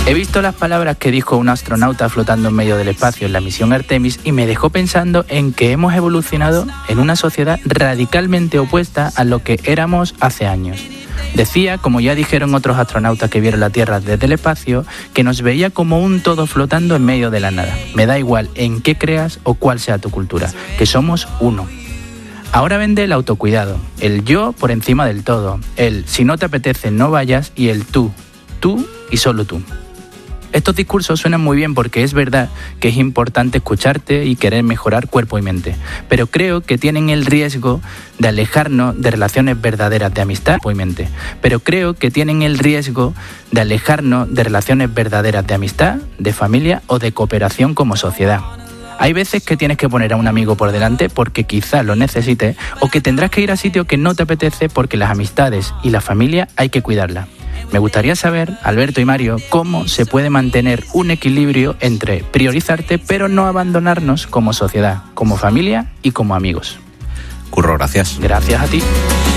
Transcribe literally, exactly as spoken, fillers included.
He visto las palabras que dijo un astronauta flotando en medio del espacio en la misión Artemis y me dejó pensando en que hemos evolucionado en una sociedad radicalmente opuesta a lo que éramos hace años. Decía, como ya dijeron otros astronautas que vieron la Tierra desde el espacio, que nos veía como un todo flotando en medio de la nada. Me da igual en qué creas o cuál sea tu cultura, que somos uno. Ahora vende el autocuidado, el yo por encima del todo, el si no te apetece no vayas y el tú, tú y solo tú. Estos discursos suenan muy bien porque es verdad que es importante escucharte y querer mejorar cuerpo y mente, pero creo que tienen el riesgo de alejarnos de relaciones verdaderas de amistad y mente. Pero creo que tienen el riesgo de alejarnos de relaciones verdaderas de amistad, de familia o de cooperación como sociedad. Hay veces que tienes que poner a un amigo por delante porque quizás lo necesites o que tendrás que ir a sitios que no te apetece porque las amistades y la familia hay que cuidarlas. Me gustaría saber, Alberto y Mario, cómo se puede mantener un equilibrio entre priorizarte pero no abandonarnos como sociedad, como familia y como amigos. Curro, gracias. Gracias a ti.